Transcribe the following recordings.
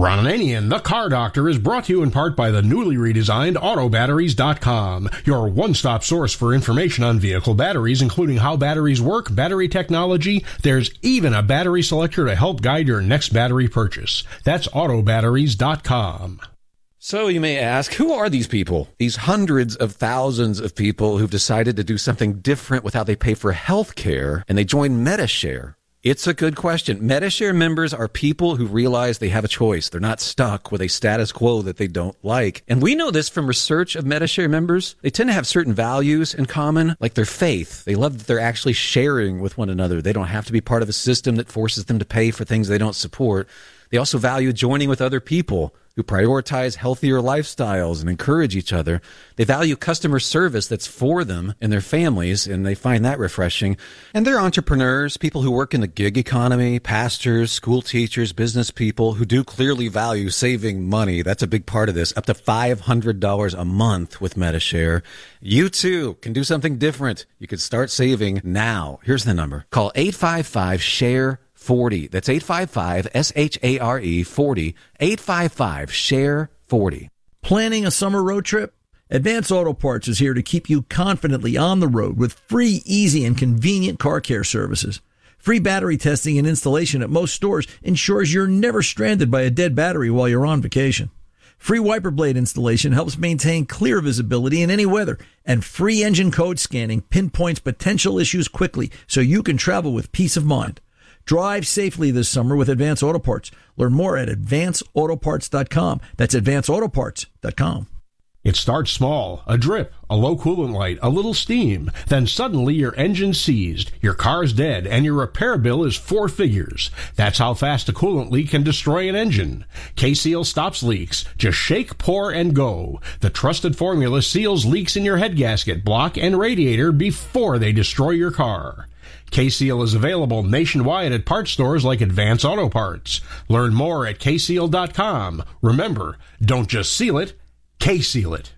Ron Ananian, the Car Doctor, is brought to you in part by the newly redesigned Autobatteries.com, your one-stop source for information on vehicle batteries, including how batteries work, battery technology. There's even a battery selector to help guide your next battery purchase. That's Autobatteries.com. So you may ask, who are these people? These hundreds of thousands of people who've decided to do something different with how they pay for health care, and they join Medi-Share. It's a good question. Medi-Share members are people who realize they have a choice. They're not stuck with a status quo that they don't like. And we know this from research of Medi-Share members. They tend to have certain values in common, like their faith. They love that they're actually sharing with one another. They don't have to be part of a system that forces them to pay for things they don't support. They also value joining with other people who prioritize healthier lifestyles and encourage each other. They value customer service that's for them and their families, and they find that refreshing. And they're entrepreneurs, people who work in the gig economy, pastors, school teachers, business people who do clearly value saving money. That's a big part of this, up to $500 a month with Medi-Share. You too can do something different. You can start saving now. Here's the number. Call 855-SHARE 40. That's 855-SHARE 40. 855-SHARE 40. Planning a summer road trip? Advance Auto Parts is here to keep you confidently on the road with free, easy, and convenient car care services. Free battery testing and installation at most stores ensures you're never stranded by a dead battery while you're on vacation. Free wiper blade installation helps maintain clear visibility in any weather, and free engine code scanning pinpoints potential issues quickly so you can travel with peace of mind. Drive safely this summer with Advance Auto Parts. Learn more at advanceautoparts.com. That's advanceautoparts.com. It starts small, a drip, a low coolant light, a little steam. Then suddenly your engine's seized, your car's dead, and your repair bill is 4 figures. That's how fast a coolant leak can destroy an engine. K-Seal stops leaks. Just shake, pour, and go. The trusted formula seals leaks in your head gasket, block, and radiator before they destroy your car. K-Seal is available nationwide at parts stores like Advance Auto Parts. Learn more at kseal.com. Remember, don't just seal it, K-Seal it.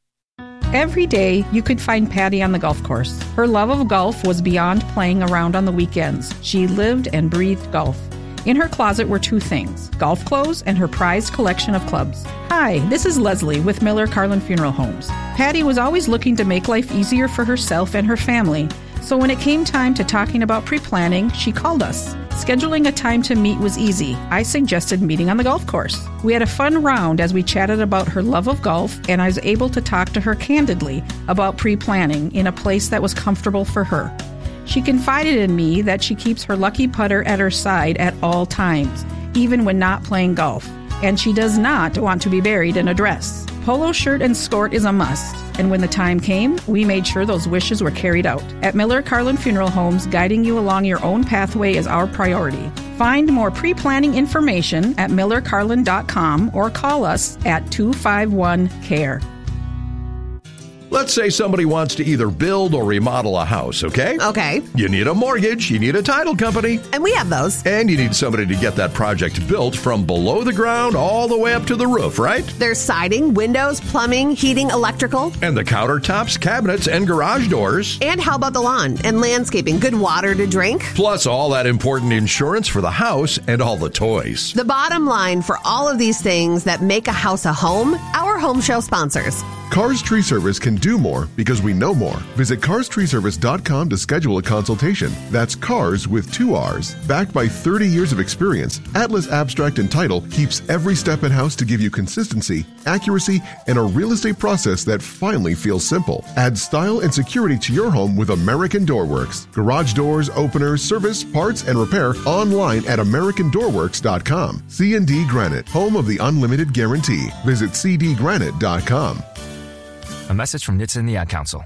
Every day, you could find Patty on the golf course. Her love of golf was beyond playing around on the weekends. She lived and breathed golf. In her closet were 2 things, golf clothes and her prized collection of clubs. Hi, this is Leslie with Miller Carlin Funeral Homes. Patty was always looking to make life easier for herself and her family. So when it came time to talking about pre-planning, she called us. Scheduling a time to meet was easy. I suggested meeting on the golf course. We had a fun round as we chatted about her love of golf, and I was able to talk to her candidly about pre-planning in a place that was comfortable for her. She confided in me that she keeps her lucky putter at her side at all times, even when not playing golf. And she does not want to be buried in a dress. Polo shirt and skirt is a must. And when the time came, we made sure those wishes were carried out. At Miller Carlin Funeral Homes, guiding you along your own pathway is our priority. Find more pre-planning information at millercarlin.com or call us at 251-CARE. Let's say somebody wants to either build or remodel a house, okay? Okay. You need a mortgage, you need a title company. And we have those. And you need somebody to get that project built from below the ground all the way up to the roof, right? There's siding, windows, plumbing, heating, electrical. And the countertops, cabinets, and garage doors. And how about the lawn and landscaping? Good water to drink. Plus all that important insurance for the house and all the toys. The bottom line for all of these things that make a house a home, our home show sponsors. Cars Tree Service can do more because we know more. Visit carstreeservice.com to schedule a consultation. That's cars with 2 R's. Backed by 30 years of experience, Atlas Abstract and Title keeps every step in-house to give you consistency, accuracy, and a real estate process that finally feels simple. Add style and security to your home with American Doorworks. Garage doors, openers, service, parts, and repair online at AmericanDoorworks.com. C&D Granite, home of the unlimited guarantee. Visit cdgranite.com. A message from NHTSA and the Ad Council.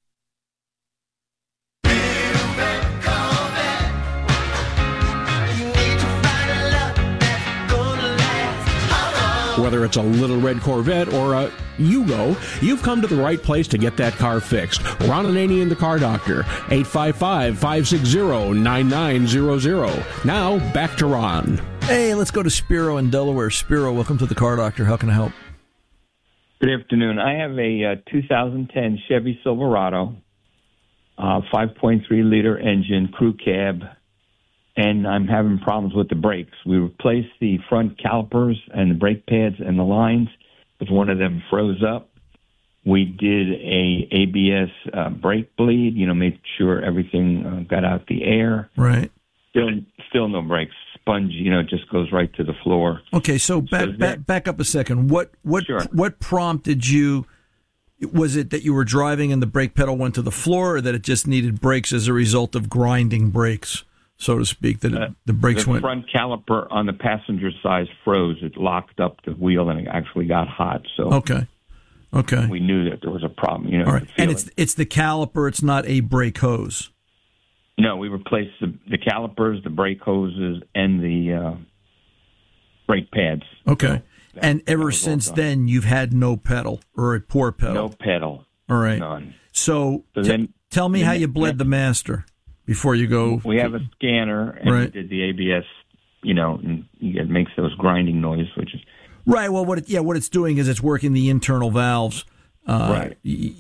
Whether it's a little red Corvette or a Yugo, you've come to the right place to get that car fixed. Ron Ananian, the Car Doctor, 855-560-9900. Now, back to Ron. Hey, let's go to Spiro in Delaware. Spiro, welcome to the Car Doctor. How can I help? Good afternoon. I have a 2010 Chevy Silverado, 5.3-liter engine, crew cab, and I'm having problems with the brakes. We replaced the front calipers and the brake pads and the lines because one of them froze up. We did a ABS brake bleed, made sure everything got out the air. Right. Still no brakes. Sponge, just goes right to the floor. Okay, so back up a second. What prompted you? Was it that you were driving and the brake pedal went to the floor, or that it just needed brakes as a result of grinding brakes, so to speak? That the brakes went. The front caliper on the passenger side froze. It locked up the wheel and it actually got hot. So okay. We knew that there was a problem. All right, and it's the caliper. It's not a brake hose. No, we replaced the calipers, the brake hoses, and the brake pads. Okay. So and ever since then, you've had no pedal or a poor pedal? No pedal. All right. None. So tell me how you bled the master before you go. We have a scanner, and we did the ABS, and it makes those grinding noise, which is... Right. Well, what it's doing is it's working the internal valves. Right.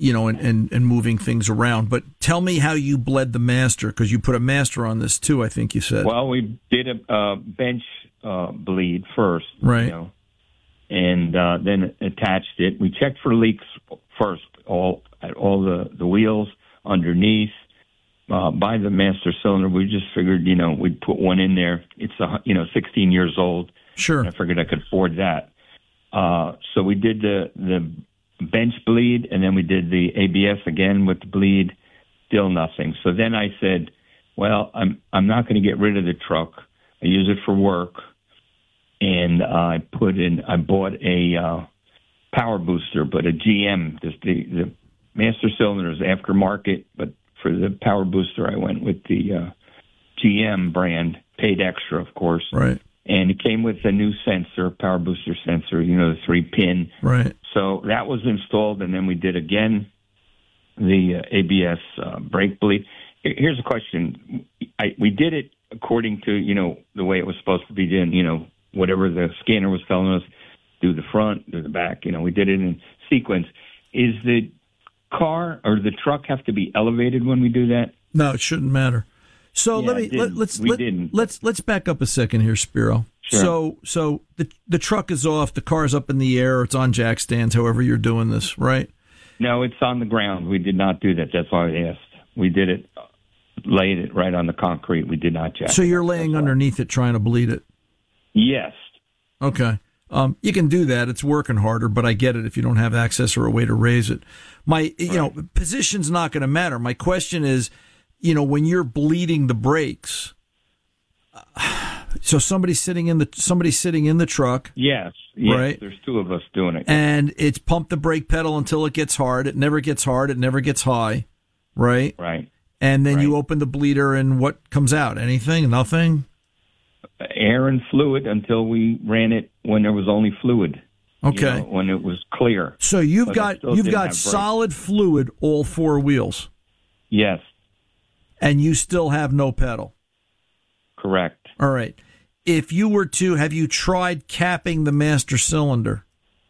And moving things around. But tell me how you bled the master, because you put a master on this too, I think you said. Well, we did a bench bleed first. Right. And then attached it. We checked for leaks first, at all the wheels, underneath, by the master cylinder. We just figured, we'd put one in there. It's 16 years old. Sure. And I figured I could afford that. So we did the bench bleed, and then we did the ABS again with the bleed. Still nothing. So then I said, well, I'm not going to get rid of the truck. I use it for work, and I bought a power booster, but a GM. The master cylinder is aftermarket, but for the power booster, I went with the GM brand. Paid extra, of course. Right. And it came with a new sensor, power booster sensor, the 3-pin. Right. So that was installed, and then we did again the ABS brake bleed. Here's a question. We did it according to, the way it was supposed to be done, whatever the scanner was telling us, do the front, do the back. We did it in sequence. Is the car or the truck have to be elevated when we do that? No, it shouldn't matter. So let's back up a second here, Spiro. Sure. So the truck is off, the car's up in the air, it's on jack stands, however you're doing this, right? No, it's on the ground. We did not do that. That's why I asked. We did it, laid it right on the concrete. We did not jack. So you're laying underneath it trying to bleed it? Yes. Okay. You can do that. It's working harder, but I get it if you don't have access or a way to raise it. Position's not going to matter. My question is, when you're bleeding the brakes, so somebody's sitting in the truck. Yes. Right. There's two of us doing it. And it's pumped the brake pedal until it gets hard. It never gets hard. It never gets high. Right. Right. And then you open the bleeder, and what comes out? Anything? Nothing? Air and fluid until we ran it when there was only fluid. Okay. When it was clear. So you've got solid fluid all four wheels. Yes. And you still have no pedal. Correct. All right. If you were to, have you tried capping the master cylinder?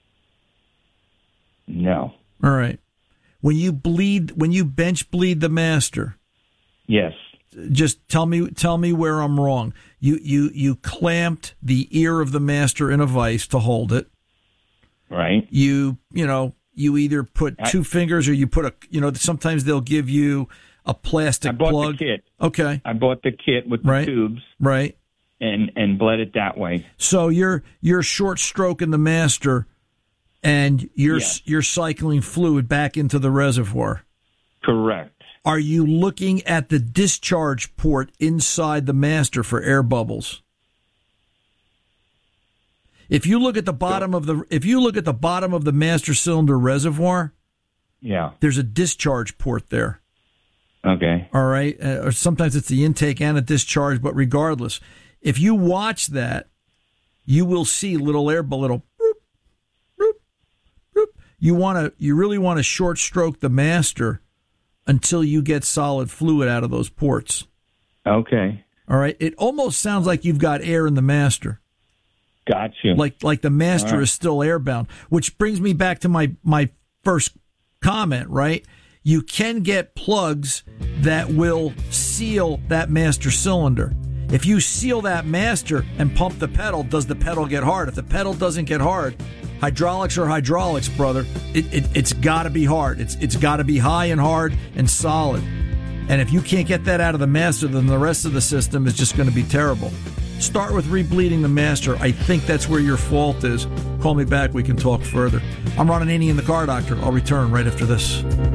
No. All right. When you bench bleed the master. Yes. Just tell me where I'm wrong. You clamped the ear of the master in a vise to hold it. Right. You either put two fingers, or you put sometimes they'll give you a plastic plug. I bought the kit. Okay. I bought the kit with the tubes. Right. And bled it that way. So you're short stroking the master, and you're cycling fluid back into the reservoir. Correct. Are you looking at the discharge port inside the master for air bubbles? If you look at the bottom of the master cylinder reservoir, there's a discharge port there. Okay. All right. Or sometimes it's the intake and a discharge, but regardless, if you watch that, you will see little air bubble. Boop, boop, boop. You really want to short stroke the master until you get solid fluid out of those ports. Okay. All right. It almost sounds like you've got air in the master. Gotcha. Like the master is still airbound, which brings me back to my first comment, right? You can get plugs that will seal that master cylinder. If you seal that master and pump the pedal, does the pedal get hard? If the pedal doesn't get hard, hydraulics are hydraulics, brother. It's got to be hard. It's got to be high and hard and solid. And if you can't get that out of the master, then the rest of the system is just going to be terrible. Start with rebleeding the master. I think that's where your fault is. Call me back. We can talk further. I'm Ron Ananian, the Car Doctor. I'll return right after this.